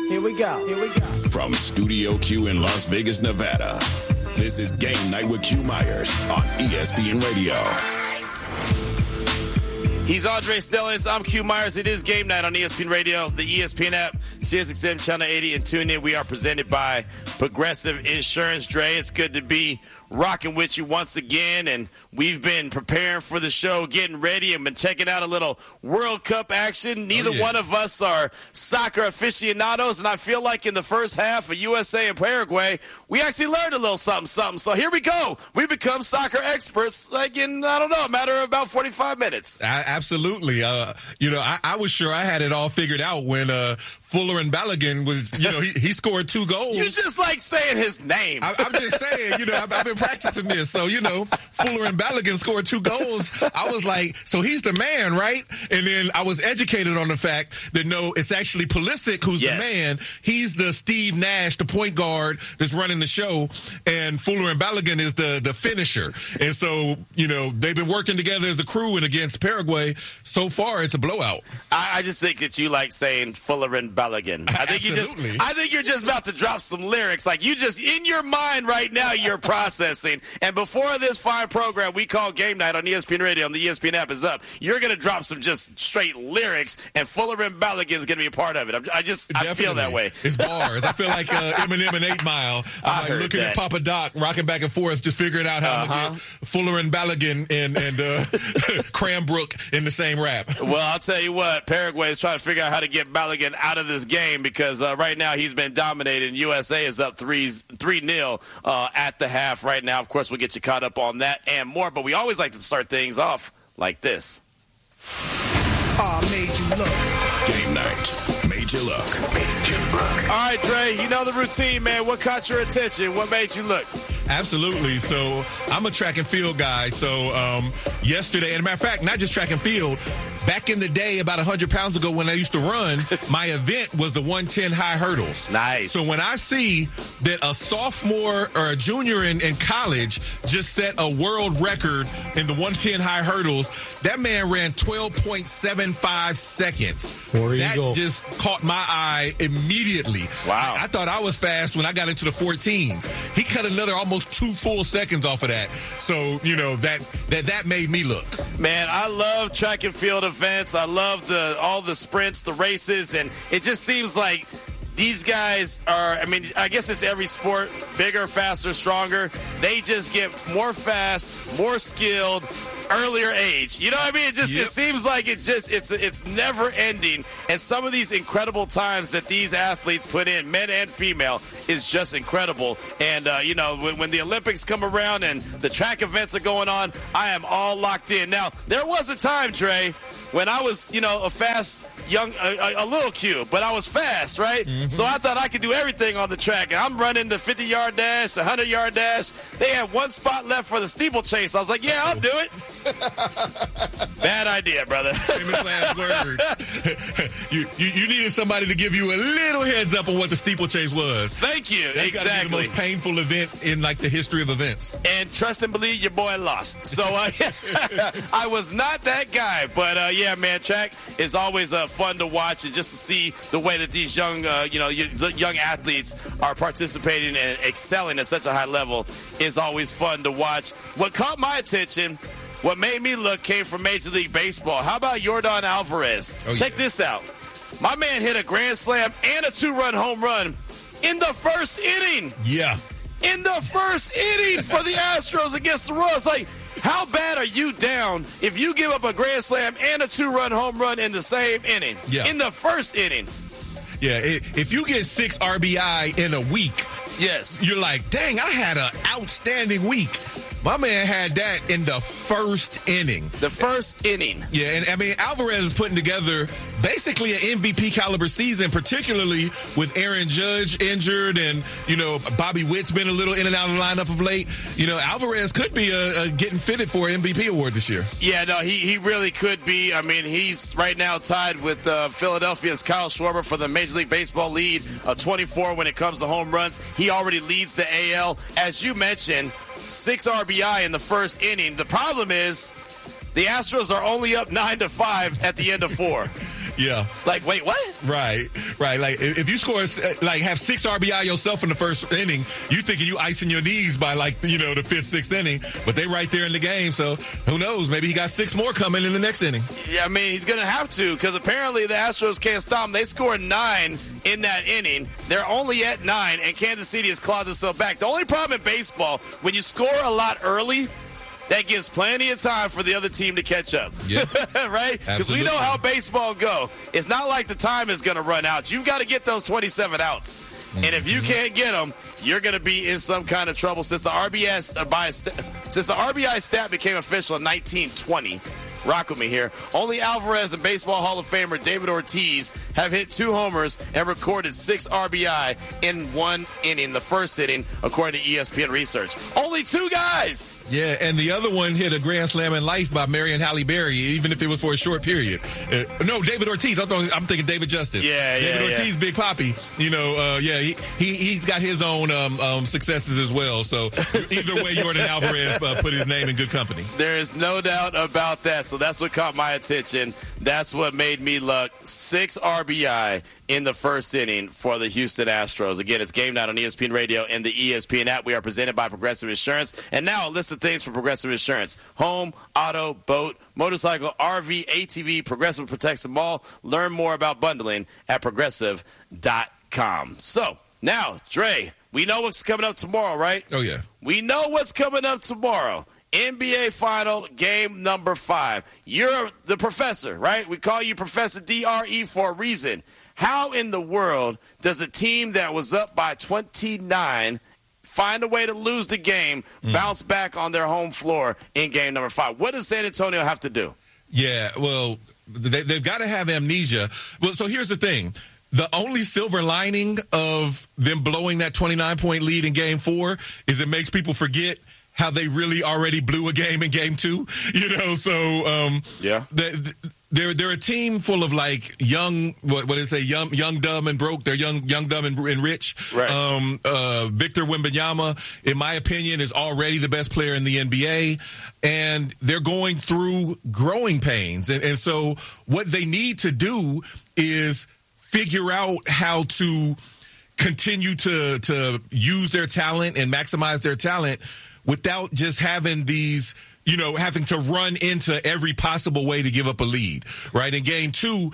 Here we go. From Studio Q in Las Vegas, Nevada, this is Game Night with Q Myers on ESPN Radio. He's Andre Stellings. I'm Q Myers. It is Game Night on ESPN Radio, the ESPN app, SiriusXM Channel 80, and tune in. We are presented by Progressive Insurance. Dre, it's good to be rocking with you once again, and we've been preparing for the show, getting ready, and been checking out a little World Cup action. Neither one of us are soccer aficionados, and I feel like in the first half of USA and Paraguay, we actually learned a little something. So here we go. We become soccer experts, like in, I don't know, a matter of about 45 minutes. Absolutely. I was sure I had it all figured out when Fuller and Balogun was, he scored 2 goals. You just like saying his name. I'm just saying, I've been practicing this. So, Fuller and Balogun scored 2 goals. I was like, so he's the man, right? And then I was educated on the fact that, no, it's actually Pulisic who's the man. He's the Steve Nash, the point guard that's running the show. And Fuller and Balogun is the finisher. And so, they've been working together as a crew, and against Paraguay, so far it's a blowout. I just think that you like saying Fuller and Balogun. I think you're just about to drop some lyrics. Like, you just, in your mind right now, you're processing. And before this fine program we call Game Night on ESPN Radio and the ESPN app is up, you're going to drop some just straight lyrics, and Fuller and Balogun is going to be a part of it. I feel that way. It's bars. I feel like Eminem and 8 Mile. I'm like looking at Papa Doc, rocking back and forth, just figuring out how to get Fuller and Balogun and Cranbrook in the same rap. Well, I'll tell you what, Paraguay is trying to figure out how to get Balogun out of this game, because right now he's been dominated, and USA is up 3-0 at the half right now. Of course, we'll get you caught up on that and more, but we always like to start things off like this. Made you look. Game Night. Made you look. All right, Dre, you know the routine, man. What caught your attention? What made you look? Absolutely. So I'm a track and field guy. So yesterday, and a matter of fact, not just track and field, back in the day, about 100 pounds ago when I used to run, my event was the 110 high hurdles. Nice. So when I see that a sophomore or a junior in college just set a world record in the 110 high hurdles, that man ran 12.75 seconds. That just caught my eye immediately. Wow. I thought I was fast when I got into the 14s. He cut another almost 2 full seconds off of that. So, that made me look. Man, I love track and field events. I love all the sprints, the races, and it just seems like these guys are, I guess it's every sport, bigger, faster, stronger. They just get more fast, more skilled, earlier age. You know what I mean? It seems like it's never ending. And some of these incredible times that these athletes put in, men and female, is just incredible. And, when the Olympics come around and the track events are going on, I am all locked in. Now, there was a time, Dre, when I was, a fast, young, a little Q, but I was fast, right? Mm-hmm. So I thought I could do everything on the track. And I'm running the 50-yard dash, the 100-yard dash. They had one spot left for the steeplechase. I was like, yeah, I'll do it. Bad idea, brother. Famous last word. You needed somebody to give you a little heads up on what the steeplechase was. Thank you. That's exactly. The most painful event in the history of events. And trust and believe, your boy lost. So I was not that guy. But yeah, man, track is always fun to watch, and just to see the way that these young athletes are participating and excelling at such a high level is always fun to watch. What caught my attention, what made me look, came from Major League Baseball. How about Yordan Alvarez? Check this out. My man hit a grand slam and a 2-run home run in the first inning. Yeah. In the first inning for the Astros against the Royals. Like, how bad are you down if you give up a grand slam and a 2-run home run in the same inning? Yeah. In the first inning. Yeah, if you get 6 RBI in a week, yes, you're like, dang, I had an outstanding week. My man had that in the first inning. The first inning. Yeah, and Alvarez is putting together basically an MVP caliber season, particularly with Aaron Judge injured and, Bobby Witt's been a little in and out of the lineup of late. Alvarez could be getting fitted for an MVP award this year. Yeah, no, he really could be. He's right now tied with Philadelphia's Kyle Schwarber for the Major League Baseball lead, 24 when it comes to home runs. He already leads the AL. As you mentioned, 6 RBI in the first inning. The problem is the Astros are only up 9-5 at the end of 4. Yeah. Like, wait, what? Right. Like, if you score, like, have 6 RBI yourself in the first inning, you thinking you icing your knees by, like, the 5th, 6th inning, but they right there in the game, so who knows? Maybe he got 6 more coming in the next inning. Yeah, I mean, he's going to have to, because apparently the Astros can't stop him. They scored 9 in that inning. They're only at 9, and Kansas City has clawed themselves back. The only problem in baseball, when you score a lot early, that gives plenty of time for the other team to catch up. Yeah. Right? Because we know how baseball go. It's not like the time is going to run out. You've got to get those 27 outs. Mm-hmm. And if you can't get them, you're going to be in some kind of trouble. Since the RBI stat became official in 1920, rock with me here, only Alvarez and Baseball Hall of Famer David Ortiz have hit 2 homers and recorded 6 RBI in 1 inning, the first inning, according to ESPN research. Only 2 guys! Yeah, and the other one hit a grand slam in life by Marion Halle Berry, even if it was for a short period. No, David Ortiz. I'm thinking David Justice. David Ortiz, Big Papi. He's got his own successes as well. So either way, Jordan Alvarez put his name in good company. There is no doubt about that. So that's what caught my attention. That's what made me look. 6 RBI in the first inning for the Houston Astros. Again, it's Game Night on ESPN Radio and the ESPN app. We are presented by Progressive Insurance. And now a list of things from Progressive Insurance. Home, auto, boat, motorcycle, RV, ATV, Progressive protects them all. Learn more about bundling at Progressive.com. So, now, Dre, we know what's coming up tomorrow, right? Oh, yeah. We know what's coming up tomorrow. NBA Final, game number 5. You're the professor, right? We call you Professor DRE for a reason. How in the world does a team that was up by 29 find a way to lose the game, bounce back on their home floor in game number 5? What does San Antonio have to do? Yeah, well, they've got to have amnesia. Well, so here's the thing. The only silver lining of them blowing that 29-point lead in game 4 is it makes people forget how they really already blew a game in game 2, They're a team full of like young, young, dumb, and broke. They're young, dumb, and rich. Right. Victor Wembanyama, in my opinion, is already the best player in the NBA, and they're going through growing pains. And so what they need to do is figure out how to continue to use their talent and maximize their talent without just having these, having to run into every possible way to give up a lead, right? In game 2,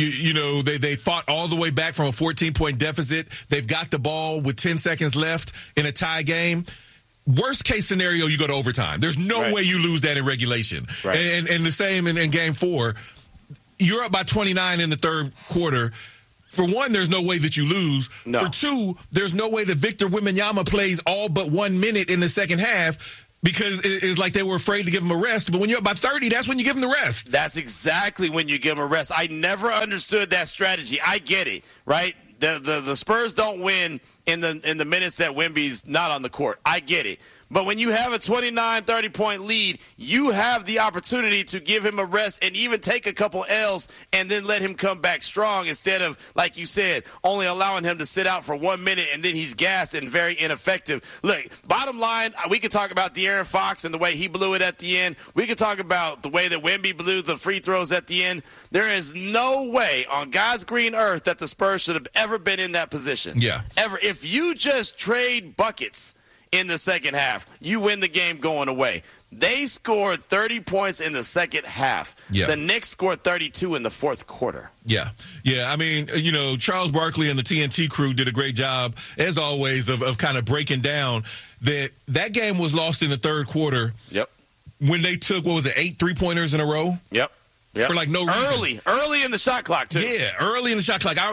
they fought all the way back from a 14-point deficit. They've got the ball with 10 seconds left in a tie game. Worst case scenario, you go to overtime. There's no way you lose that in regulation. Right. And the same in game 4. You're up by 29 in the third quarter. For one, there's no way that you lose. No. For 2, there's no way that Victor Wembanyama plays all but 1 minute in the second half because it's like they were afraid to give him a rest. But when you're up by 30, that's when you give him the rest. That's exactly when you give him a rest. I never understood that strategy. I get it, right? The Spurs don't win in the minutes that Wemby's not on the court. I get it. But when you have a 29, 30-point lead, you have the opportunity to give him a rest and even take a couple L's and then let him come back strong instead of, like you said, only allowing him to sit out for 1 minute and then he's gassed and very ineffective. Look, bottom line, we could talk about De'Aaron Fox and the way he blew it at the end. We could talk about the way that Wemby blew the free throws at the end. There is no way on God's green earth that the Spurs should have ever been in that position. Yeah. Ever. If you just trade buckets in the second half, you win the game going away. They scored 30 points in the second half. Yeah. The Knicks scored 32 in the fourth quarter. Yeah. I mean, Charles Barkley and the TNT crew did a great job, as always, of kind of breaking down that game was lost in the third quarter. Yep. When they took, 8 3-pointers in a row? Yep. For like no reason. Early in the shot clock, too. Yeah, early in the shot clock.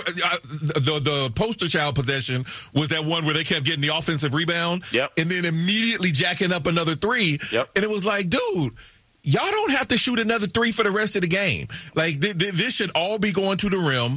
The poster child possession was that one where they kept getting the offensive rebound. Yep. And then immediately jacking up another 3. Yep. And it was like, dude, y'all don't have to shoot another 3 for the rest of the game. Like, this should all be going to the rim,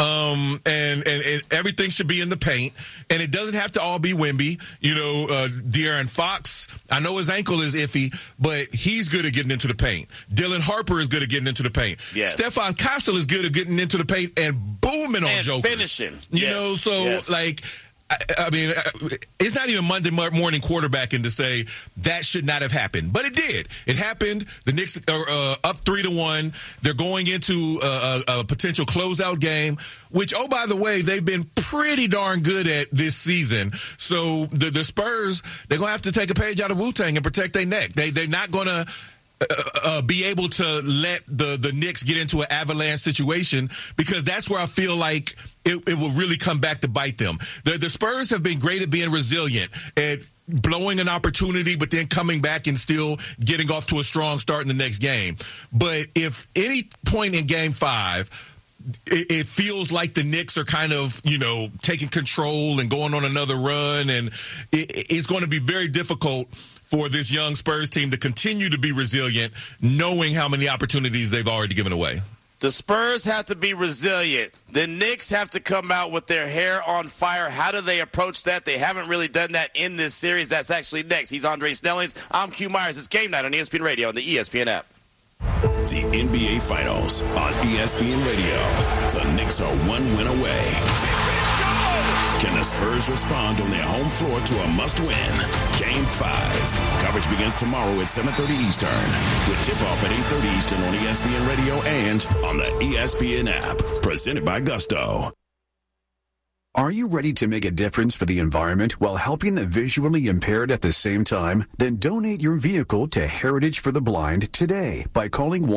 and everything should be in the paint. And it doesn't have to all be Wemby. De'Aaron Fox, I know his ankle is iffy, but he's good at getting into the paint. Dylan Harper is good at getting into the paint. Yes. Stefan Castle is good at getting into the paint and booming on jokers. Finishing. I mean, it's not even Monday morning quarterbacking to say that should not have happened, but it did. It happened. The Knicks are up 3-1. They're going into a potential closeout game, which, oh, by the way, they've been pretty darn good at this season. So the Spurs, they're going to have to take a page out of Wu-Tang and protect their neck. They're not going to be able to let the Knicks get into an avalanche situation, because that's where I feel like it will really come back to bite them. The Spurs have been great at being resilient, at blowing an opportunity, but then coming back and still getting off to a strong start in the next game. But if any point in Game 5, it feels like the Knicks are kind of, taking control and going on another run, and it's going to be very difficult for this young Spurs team to continue to be resilient, knowing how many opportunities they've already given away. The Spurs have to be resilient. The Knicks have to come out with their hair on fire. How do they approach that? They haven't really done that in this series. That's actually next. He's Andre Snellings. I'm Q Myers. It's Game Night on ESPN Radio and the ESPN app. The NBA Finals on ESPN Radio. The Knicks are one win away. Can the Spurs respond on their home floor to a must-win? Game 5. Coverage begins tomorrow at 7:30 Eastern, with tip-off at 8:30 Eastern on ESPN Radio and on the ESPN app. Presented by Gusto. Are you ready to make a difference for the environment while helping the visually impaired at the same time? Then donate your vehicle to Heritage for the Blind today by calling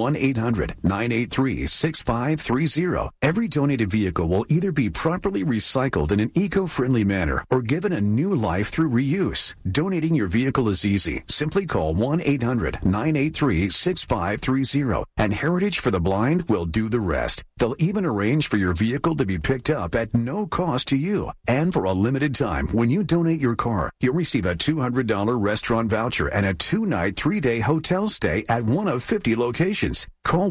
1-800-983-6530. Every donated vehicle will either be properly recycled in an eco-friendly manner or given a new life through reuse. Donating your vehicle is easy. Simply call 1-800-983-6530 and Heritage for the Blind will do the rest. They'll even arrange for your vehicle to be picked up at no cost to you. And for a limited time, when you donate your car, you'll receive a $200 restaurant voucher and a 2-night, 3-day hotel stay at one of 50 locations. Call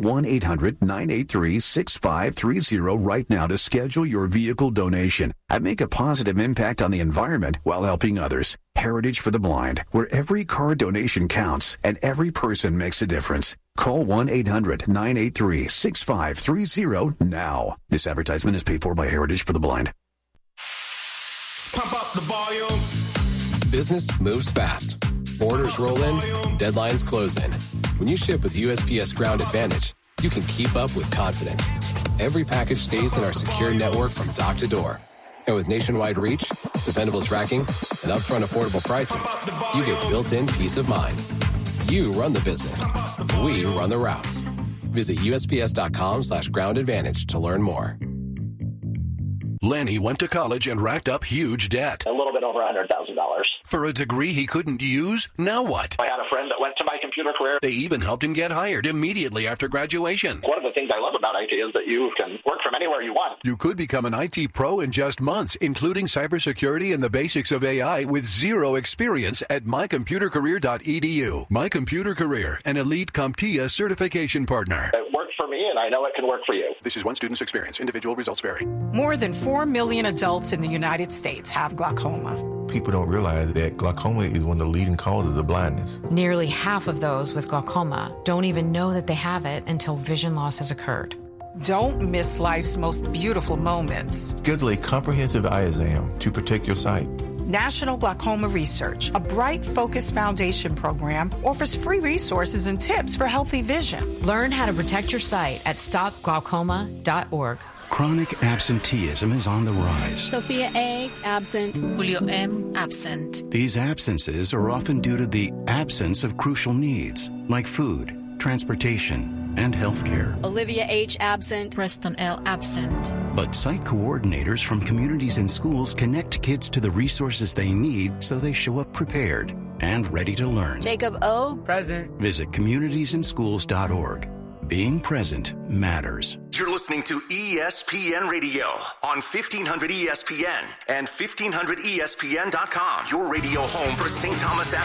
1-800-983-6530 right now to schedule your vehicle donation and make a positive impact on the environment while helping others. Heritage for the Blind, where every car donation counts and every person makes a difference. Call 1-800-983-6530 now. This advertisement is paid for by Heritage for the Blind. Pump up the volume. Business moves fast. Orders roll in, deadlines close in. When you ship with USPS Ground Advantage, you can keep up with confidence. Every package stays in our secure network from dock to door. And with nationwide reach, dependable tracking, and upfront affordable pricing, you get built-in peace of mind. You run the business. We run the routes. Visit USPS.com/Ground Advantage to learn more. Lenny went to college and racked up huge debt. A little bit over $100,000. For a degree he couldn't use? Now what? I had a friend that went to My Computer Career. They even helped him get hired immediately after graduation. One of the things I love about IT is that you can work from anywhere you want. You could become an IT pro in just months, including cybersecurity and the basics of AI with zero experience at mycomputercareer.edu. My Computer Career, an elite CompTIA certification partner. It worked for me, and I know it can work for you. This is one student's experience. Individual results vary. More than 4 million adults in the United States have glaucoma. People don't realize that glaucoma is one of the leading causes of blindness. Nearly half of those with glaucoma don't even know that they have it until vision loss has occurred. Don't miss life's most beautiful moments. Schedule a comprehensive eye exam to protect your sight. National Glaucoma Research, a Bright Focus Foundation program, offers free resources and tips for healthy vision. Learn how to protect your sight at stopglaucoma.org. Chronic absenteeism is on the rise. Sophia A. absent. Julio M. absent. These absences are often due to the absence of crucial needs like food, transportation, and health care. Olivia H. absent. Preston L. absent. But site coordinators from communities and schools connect kids to the resources they need so they show up prepared and ready to learn. Jacob O. present. Visit communitiesinschools.org. Being present matters. You're listening to ESPN Radio on 1500 ESPN and 1500ESPN.com. Your radio home for St. Thomas Athletic.